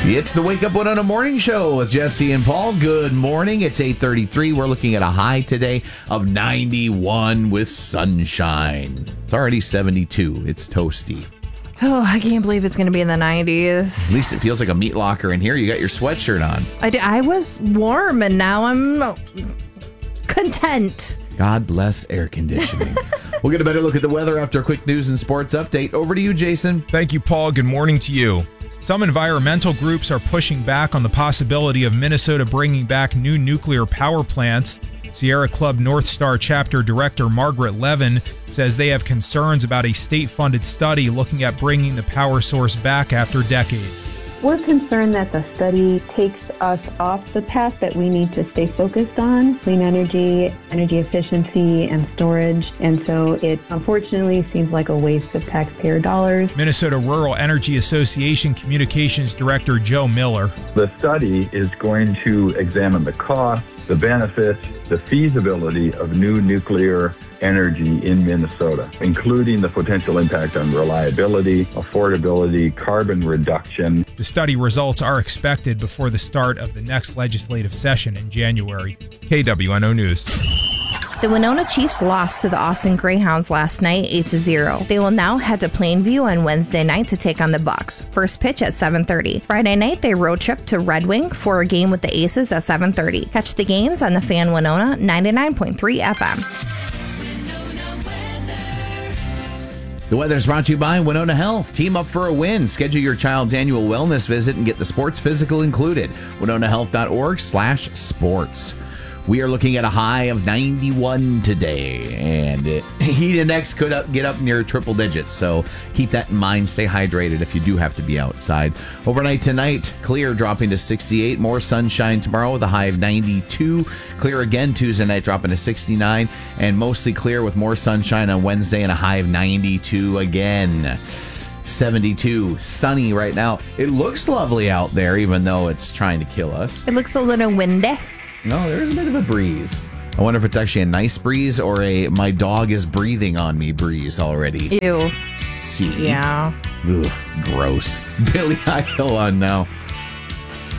It's the Wake Up Winona Morning Show with Jesse and Paul. Good morning. It's 8:33. We're looking at a high today of 91 with sunshine. It's already 72. It's toasty. Oh, I can't believe it's going to be in the 90s. At least it feels like a meat locker in here. You got your sweatshirt on. I was warm, and now I'm content. God bless air conditioning. We'll get a better look at the weather after a quick news and sports update. Over to you, Jason. Thank you, Paul. Good morning to you. Some environmental groups are pushing back on the possibility of Minnesota bringing back new nuclear power plants. Sierra Club North Star Chapter Director Margaret Levin says they have concerns about a state-funded study looking at bringing the power source back after decades. We're concerned that the study takes us off the path that we need to stay focused on, clean energy, energy efficiency, and storage. And so it unfortunately seems like a waste of taxpayer dollars. Minnesota Rural Energy Association Communications Director Joe Miller. The study is going to examine the cost, the benefits, the feasibility of new nuclear energy in Minnesota, including the potential impact on reliability, affordability, carbon reduction. The study results are expected before the start of the next legislative session in January. KWNO News. The Winona Chiefs lost to the Austin Greyhounds last night 8-0. They will now head to Plainview on Wednesday night to take on the Bucks. First pitch at 7:30. Friday night, they road trip to Red Wing for a game with the Aces at 7:30. Catch the games on the Fan Winona 99.3 FM. The weather is brought to you by Winona Health. Team up for a win. Schedule your child's annual wellness visit and get the sports physical included. WinonaHealth.org/sports. We are looking at a high of 91 today, and heat index could get up near triple digits, so keep that in mind. Stay hydrated if you do have to be outside. Overnight tonight, clear, dropping to 68. More sunshine tomorrow with a high of 92. Clear again Tuesday night, dropping to 69, and mostly clear with more sunshine on Wednesday and a high of 92 again. 72, sunny right now. It looks lovely out there, even though it's trying to kill us. It looks a little windy. No, there's a bit of a breeze. I wonder if it's actually a nice breeze or a my dog is breathing on me breeze already. Ew. See? Yeah. Ugh, gross. Billy Idol on now.